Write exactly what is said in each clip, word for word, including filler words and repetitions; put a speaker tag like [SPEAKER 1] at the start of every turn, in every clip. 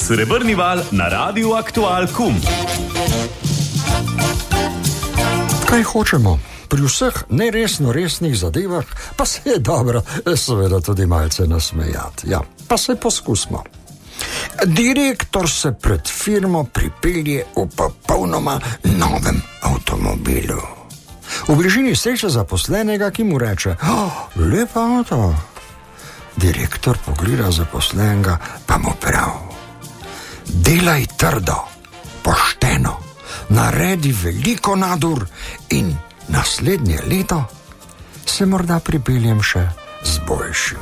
[SPEAKER 1] Srebrni val na Radiu Aktual Kum.
[SPEAKER 2] Kaj hočemo? Pri vseh neresno resnih zadevah pa se je dobro seveda tudi malce nasmejati. Ja, pa se poskusimo. Direktor se pred firmo pripelje v popolnoma novem avtomobilu. V bližini sreče zaposlenega, ki mu reče: oh, lepa avto. Direktor pogleda zaposlenega, pa mu prav: delaj trdo, pošteno, naredi veliko nadur in naslednje leto se morda pripeljem še z boljšim.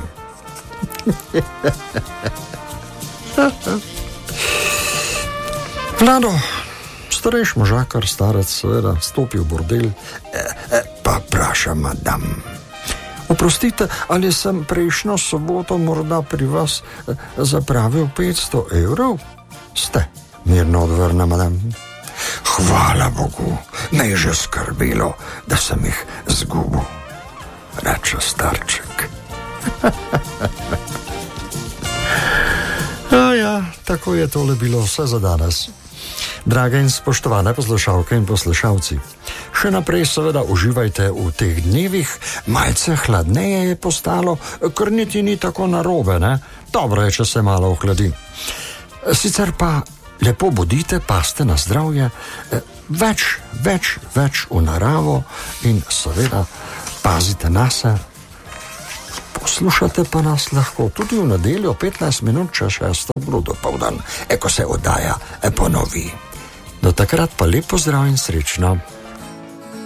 [SPEAKER 2] Vlado, starejš možakar, starec, seveda, stopi v bordel, e, e, pa vpraša madam: oprostite, ali sem prejšnjo soboto morda pri vas e, zapravil petsto evrov? Ste, mirno odvrne madam. Hvala Bogu, me je že skrbelo, da sem jih zgubil, reče starček. A ja, tako je tole bilo vse za danes. Drage in spoštovane poslušalke in poslušalci, še naprej seveda uživajte v teh dnevih, malce hladneje je postalo, ker niti ni tako narobe, ne? Dobro je, če se malo ohladi. Sicer pa lepo bodite, paste na zdravje, več, več, več v naravo in seveda pazite nase. Poslušate pa nas lahko tudi v nedeljo petnajst minut čez šesto uro dopoldan, ko se oddaja ponovi. Do takrat pa lep pozdrav in srečno.